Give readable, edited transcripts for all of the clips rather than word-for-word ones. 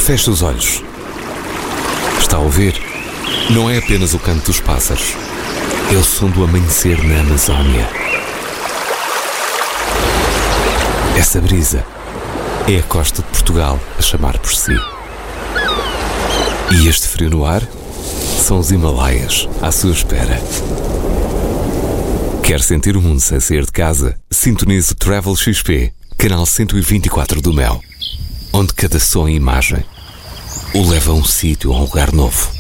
Feche os olhos. Está a ouvir? Não é apenas o canto dos pássaros. É o som do amanhecer na Amazónia. Essa brisa é a costa de Portugal a chamar por si. E este frio no ar são os Himalaias à sua espera. Quer sentir o mundo sem sair de casa? Sintonize Travel XP, canal 124 do Mel, onde cada som e imagem o leva a um sítio, a um lugar novo.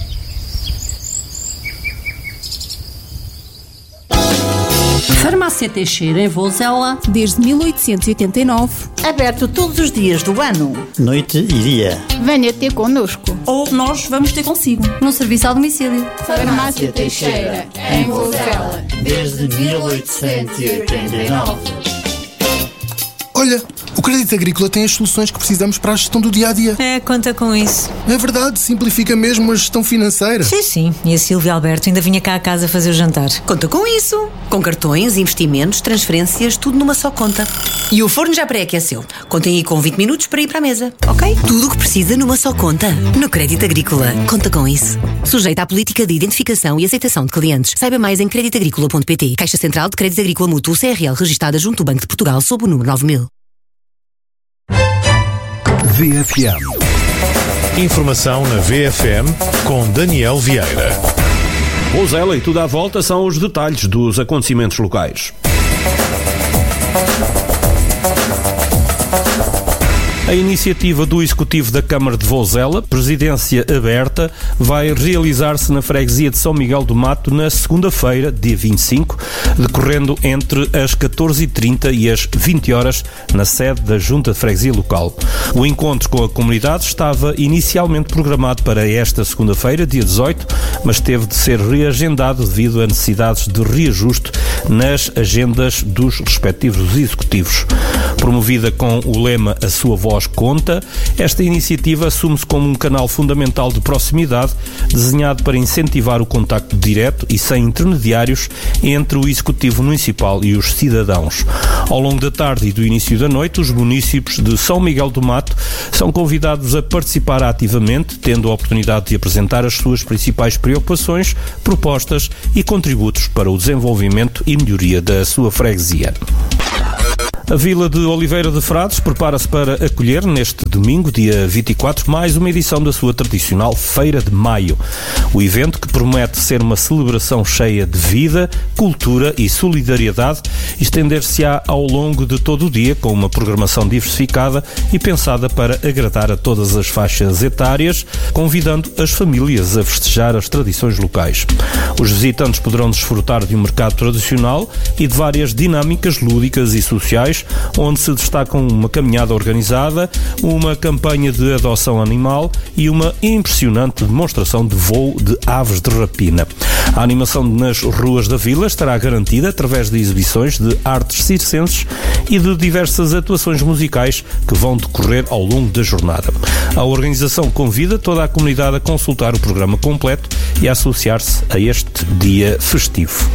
Farmácia Teixeira, em Vozela, desde 1889. Aberto todos os dias do ano. Noite e dia. Venha ter connosco. Ou nós vamos ter consigo. Num serviço ao domicílio. Farmácia Teixeira, em Vozela, desde 1889. Olha, o Crédito Agrícola tem as soluções que precisamos para a gestão do dia-a-dia. Conta com isso. É verdade, simplifica mesmo a gestão financeira. Sim. E a Silvia Alberto ainda vinha cá a casa fazer o jantar. Conta com isso. Com cartões, investimentos, transferências, tudo numa só conta. E o forno já pré-aqueceu. Contem aí com 20 minutos para ir para a mesa, ok? Tudo o que precisa numa só conta. No Crédito Agrícola. Conta com isso. Sujeita à política de identificação e aceitação de clientes. Saiba mais em creditagricola.pt. Caixa Central de Crédito Agrícola Mútuo CRL, registada junto do Banco de Portugal sob o número 9000. VFM. Informação na VFM com Daniel Vieira. Vozela e tudo à volta são os detalhes dos acontecimentos locais. A iniciativa do Executivo da Câmara de Vozela, Presidência Aberta, vai realizar-se na freguesia de São Miguel do Mato na segunda-feira, dia 25, decorrendo entre as 14h30 e as 20 horas na sede da Junta de Freguesia Local. O encontro com a comunidade estava inicialmente programado para esta segunda-feira, dia 18, mas teve de ser reagendado devido a necessidades de reajuste nas agendas dos respectivos executivos. Promovida com o lema A Sua Voz Conta, esta iniciativa assume-se como um canal fundamental de proximidade desenhado para incentivar o contacto direto e sem intermediários entre o Executivo Municipal e os cidadãos. Ao longo da tarde e do início da noite, os municípios de São Miguel do Mato são convidados a participar ativamente, tendo a oportunidade de apresentar as suas principais preocupações, propostas e contributos para o desenvolvimento e melhoria da sua freguesia. A Vila de Oliveira de Frades prepara-se para acolher, neste domingo, dia 24, mais uma edição da sua tradicional Feira de Maio. O evento, que promete ser uma celebração cheia de vida, cultura e solidariedade, estender-se-á ao longo de todo o dia, com uma programação diversificada e pensada para agradar a todas as faixas etárias, convidando as famílias a festejar as tradições locais. Os visitantes poderão desfrutar de um mercado tradicional e de várias dinâmicas lúdicas e sociais, onde se destacam uma caminhada organizada, uma campanha de adoção animal e uma impressionante demonstração de voo de aves de rapina. A animação nas ruas da vila estará garantida através de exibições de artes circenses e de diversas atuações musicais que vão decorrer ao longo da jornada. A organização convida toda a comunidade a consultar o programa completo e a associar-se a este dia festivo.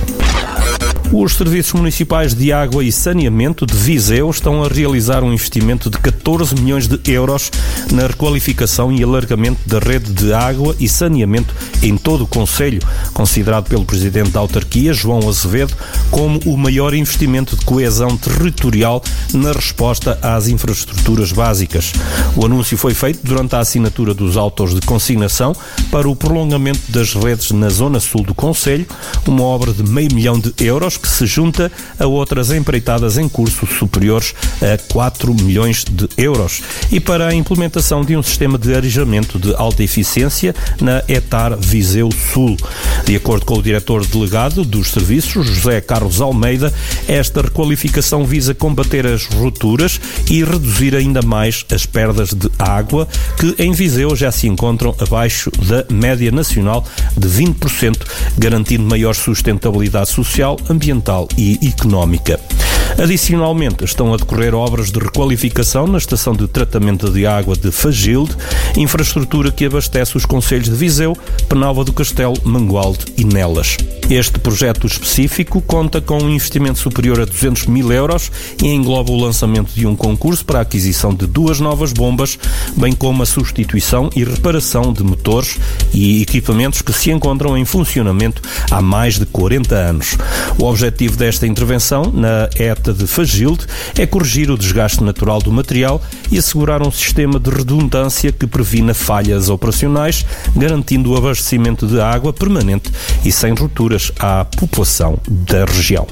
Os Serviços Municipais de Água e Saneamento de Viseu estão a realizar um investimento de 14 milhões de euros na requalificação e alargamento da rede de água e saneamento em todo o concelho, considerado pelo Presidente da Autarquia, João Azevedo, como o maior investimento de coesão territorial na resposta às infraestruturas básicas. O anúncio foi feito durante a assinatura dos autos de consignação para o prolongamento das redes na zona sul do concelho, uma obra de €500 mil que se junta a outras empreitadas em curso superiores a 4 milhões de euros, e para a implementação de um sistema de arejamento de alta eficiência na ETAR Viseu Sul. De acordo com o diretor-delegado dos serviços, José Carlos Almeida, esta requalificação visa combater as rupturas e reduzir ainda mais as perdas de água, que em Viseu já se encontram abaixo da média nacional de 20%, garantindo maior sustentabilidade social, ambiental e económica. Adicionalmente, estão a decorrer obras de requalificação na estação de tratamento de água de Fagilde, infraestrutura que abastece os concelhos de Viseu, Penalva do Castelo, Mangualde e Nelas. Este projeto específico conta com um investimento superior a 200 mil euros e engloba o lançamento de um concurso para a aquisição de 2 novas bombas, bem como a substituição e reparação de motores e equipamentos que se encontram em funcionamento há mais de 40 anos. O objetivo desta intervenção na ETA de Fagilde é corrigir o desgaste natural do material e assegurar um sistema de redundância que previna falhas operacionais, garantindo o abastecimento de água permanente e sem rupturas à população da região.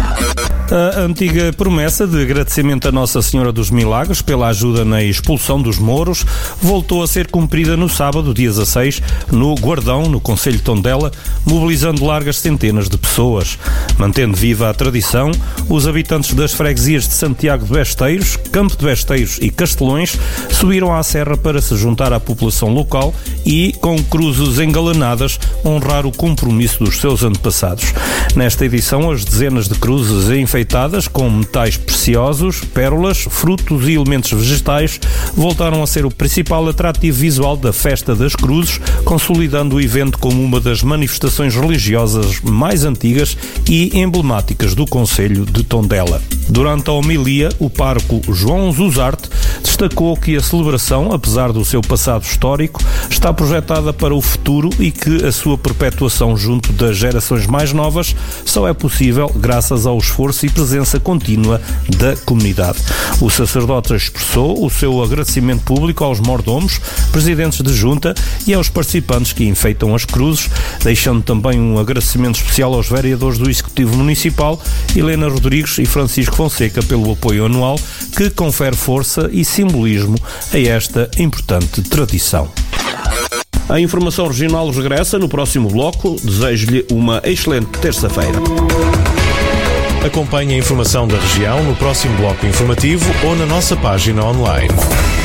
A antiga promessa de agradecimento a Nossa Senhora dos Milagres pela ajuda na expulsão dos mouros voltou a ser cumprida no sábado, dia 16, no Guardão, no concelho de Tondela, mobilizando largas centenas de pessoas. Mantendo viva a tradição, os habitantes das freguesias de Santiago de Besteiros, Campo de Besteiros e Castelões subiram à serra para se juntar à população local e, com cruzes engalanadas, honrar o compromisso dos seus antepassados. Nesta edição, as dezenas de cruzes enfeitadas com metais preciosos, pérolas, frutos e elementos vegetais voltaram a ser o principal atrativo visual da Festa das Cruzes, consolidando o evento como uma das manifestações religiosas mais antigas e emblemáticas do concelho de Tondela. Durante a homilia, o pároco João Zuzarte destacou que a celebração, apesar do seu passado histórico, está projetada para o futuro e que a sua perpetuação junto das gerações mais novas só é possível graças ao esforço e presença contínua da comunidade. O sacerdote expressou o seu agradecimento público aos mordomos, presidentes de junta e aos participantes que enfeitam as cruzes, deixando também um agradecimento especial aos vereadores do Executivo Municipal, Helena Rodrigues e Francisco Fonseca, pelo apoio anual que confere força e simbolismo a esta importante tradição. A informação regional regressa no próximo bloco. Desejo-lhe uma excelente terça-feira. Acompanhe a informação da região no próximo bloco informativo ou na nossa página online.